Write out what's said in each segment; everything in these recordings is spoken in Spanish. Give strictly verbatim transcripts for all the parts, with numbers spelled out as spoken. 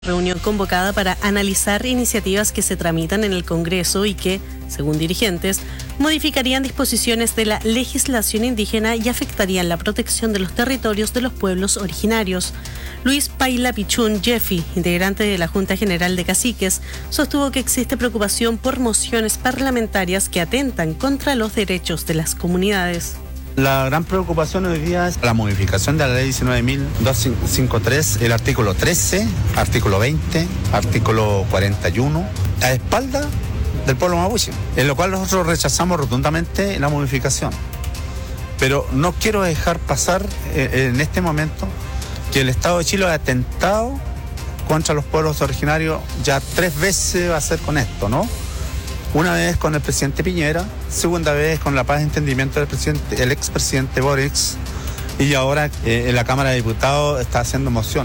Reunión convocada para analizar iniciativas que se tramitan en el Congreso y que, según dirigentes, modificarían disposiciones de la legislación indígena y afectarían la protección de los territorios de los pueblos originarios. Luis Paila Pichún Jeffy, integrante de la Junta General de Caciques, sostuvo que existe preocupación por mociones parlamentarias que atentan contra los derechos de las comunidades. La gran preocupación hoy día es la modificación de la ley diecinueve mil doscientos cincuenta y tres, el artículo trece, artículo veinte, artículo cuarenta y uno, a espalda del pueblo mapuche, en lo cual nosotros rechazamos rotundamente la modificación. Pero no quiero dejar pasar eh, en este momento que el Estado de Chile ha atentado contra los pueblos originarios ya tres veces va a ser con esto, ¿no? Una vez con el presidente Piñera, segunda vez con la paz de entendimiento del presidente, el expresidente Boric, y ahora eh, en la Cámara de Diputados está haciendo moción.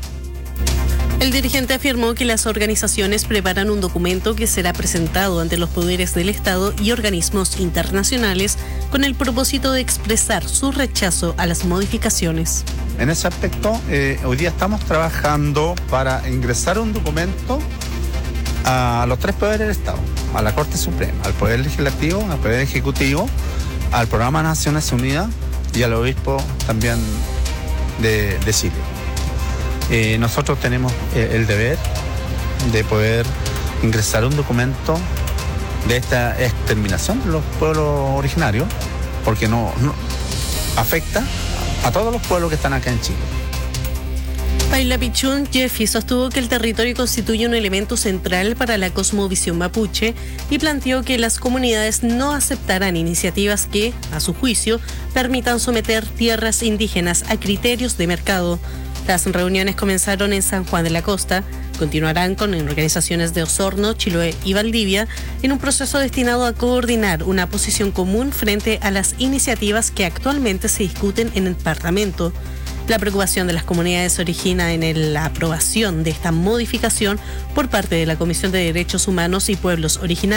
El dirigente afirmó que las organizaciones preparan un documento que será presentado ante los poderes del Estado y organismos internacionales con el propósito de expresar su rechazo a las modificaciones. En ese aspecto, eh, hoy día estamos trabajando para ingresar un documento a los tres poderes del Estado, a la Corte Suprema, al Poder Legislativo, al Poder Ejecutivo, al Programa Naciones Unidas y al Obispo también de, de Chile. Eh, nosotros tenemos eh, el deber de poder ingresar un documento de esta exterminación de los pueblos originarios, porque no, no afecta a todos los pueblos que están acá en Chile. Paila Pichún Jeffy sostuvo que el territorio constituye un elemento central para la cosmovisión mapuche y planteó que las comunidades no aceptarán iniciativas que, a su juicio, permitan someter tierras indígenas a criterios de mercado. Las reuniones comenzaron en San Juan de la Costa, continuarán con organizaciones de Osorno, Chiloé y Valdivia en un proceso destinado a coordinar una posición común frente a las iniciativas que actualmente se discuten en el Parlamento. La preocupación de las comunidades se origina en el- la aprobación de esta modificación por parte de la Comisión de Derechos Humanos y Pueblos Originarios.